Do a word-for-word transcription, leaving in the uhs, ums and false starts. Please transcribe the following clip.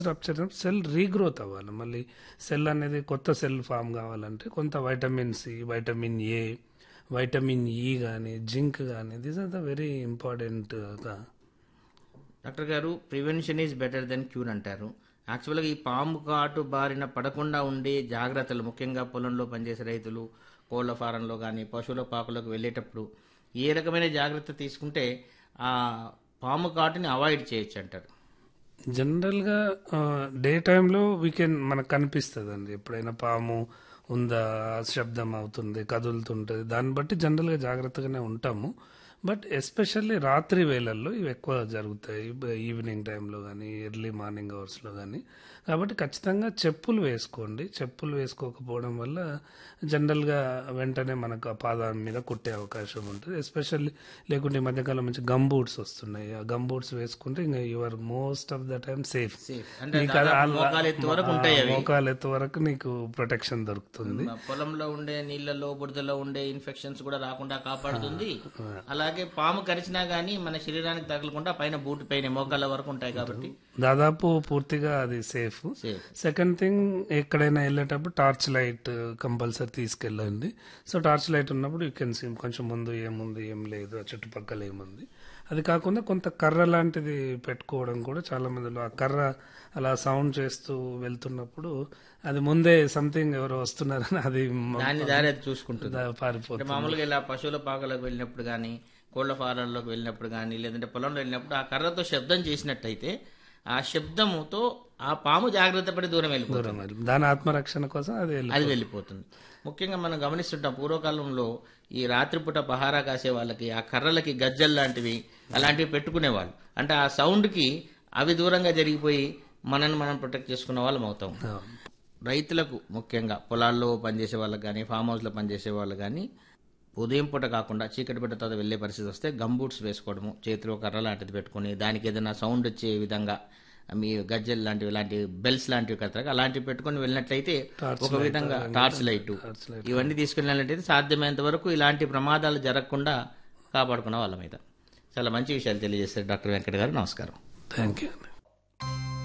Rupture cell regrowth అవ్వాలి. మళ్ళీ cell అనేది కొత్త సెల్ ఫామ్ కావాలంటే కొంత vitamin C, vitamin A, vitamin E కానీ, జింక్ కానీ, these are the very important. Doctor గారు, prevention is better than cure అంటారు. యాక్చువల్గా ఈ పాము కాటు బారిన పడకుండా ఉండే జాగ్రత్తలు, ముఖ్యంగా పొలంలో పనిచేసే రైతులు కోళ్ల ఫారంలో కానీ పశువుల పాకలోకి వెళ్ళేటప్పుడు ఏ రకమైన జాగ్రత్త తీసుకుంటే ఆ పాము కాటుని అవాయిడ్ చేయొచ్చు అంటారు? జనరల్గా డే టైంలో వీకెండ్ మనకు కనిపిస్తుంది అండి. ఎప్పుడైనా పాము ఉందా, శబ్దం అవుతుంది, కదులుతుంటుంది, దాన్ని బట్టి జనరల్గా జాగ్రత్తగానే ఉంటాము. బట్ ఎస్పెషల్లీ రాత్రి వేళల్లో ఇవి ఎక్కువ జరుగుతాయి, ఈవినింగ్ టైంలో కానీ ఎర్లీ మార్నింగ్ అవర్స్లో కానీ. కాబట్టి ఖచ్చితంగా చెప్పులు వేసుకోండి. చెప్పులు వేసుకోకపోవడం వల్ల జనరల్గా వెంటనే మనకు ఆ పాదం మీద కుట్టే అవకాశం ఉంటుంది. ఎస్పెషల్లీ లేకుంటే ఈ మధ్యకాలం నుంచి గమ్ బూట్స్ వస్తున్నాయి. ఆ గమ్ బూట్స్ వేసుకుంటే ఇంకా your most of the time safe. మోకాలు ఎత్తు వరకు నీకు ప్రొటెక్షన్ దొరుకుతుంది. పొలంలో ఉండే నీళ్లలో బురదలో ఉండే ఇన్ఫెక్షన్స్ కూడా రాకుండా కాపాడుతుంది. అలాగే పాము కరిచినా గానీ మన శరీరానికి తగలకుండా పైన బూట్ పైన మోకాళ్ళ వరకు ఉంటాయి కాబట్టి దాదాపు పూర్తిగా అది సేఫ్. సెకండ్ థింగ్, ఎక్కడైనా వెళ్ళేటప్పుడు టార్చ్ లైట్ కంపల్సరీ తీసుకెళ్ళండి. సో టార్చ్ లైట్ ఉన్నప్పుడు యూ కెన్ సీ కొంచెం ముందు ఏముంది ఏం లేదు, ఆ చుట్టుపక్కల ఏముంది. అది కాకుండా కొంత కర్ర లాంటిది పెట్టుకోవడం కూడా చాలా మందిలో, ఆ కర్ర అలా సౌండ్ చేస్తూ వెళ్తున్నప్పుడు అది ముందే సంథింగ్ ఎవరో వస్తున్నారని అది దాన్ని దారి అది చూసుకుంటుంది, పారిపోతుంది. మామూలుగా ఇలా పశువుల పాకలోకి వెళ్ళినప్పుడు కానీ కోళ్ల ఫారాల్లోకి వెళ్ళినప్పుడు కానీ లేదంటే పొలంలో వెళ్ళినప్పుడు ఆ కర్రతో శబ్దం చేసినట్టయితే ఆ శబ్దముతో ఆ పాము జాగ్రత్త పడి దూరం వెళ్ళిపోతుంది. దాని ఆత్మరక్షణ కోసం అది అది వెళ్ళిపోతుంది. ముఖ్యంగా మనం గమనిస్తుంటాం, పూర్వకాలంలో ఈ రాత్రిపూట పహారా కాసే వాళ్ళకి ఆ కర్రలకి గజ్జల్ లాంటివి అలాంటివి పెట్టుకునేవాళ్ళు. అంటే ఆ సౌండ్కి అవి దూరంగా జరిగిపోయి మనల్ని మనం ప్రొటెక్ట్ చేసుకున్న వాళ్ళం అవుతాం. రైతులకు ముఖ్యంగా పొలాల్లో పనిచేసే వాళ్ళకి కానీ ఫామ్ హౌస్లో పనిచేసే వాళ్ళు కానీ ఉదయం పూట కాకుండా చీకటి పడ్డ తర్వాత వెళ్ళే పరిస్థితి వస్తే గమ్ బూట్స్ వేసుకోవడము, చేతిలో కర్ర లాంటిది పెట్టుకుని దానికి ఏదైనా సౌండ్ వచ్చే విధంగా మీ గజ్జెల్ లాంటివి, ఇలాంటి బెల్స్ లాంటివి కథ అలాంటివి పెట్టుకుని వెళ్ళినట్లయితే ఒక విధంగా టార్చ్ లైట్ ఇవన్నీ తీసుకుని వెళ్ళినట్టయితే సాధ్యమైనంత వరకు ఇలాంటి ప్రమాదాలు జరగకుండా కాపాడుకున్న వాళ్ళ మీద. చాలా మంచి విషయాలు తెలియజేస్తారు డాక్టర్ వెంకట గారు. నమస్కారం. Thank you.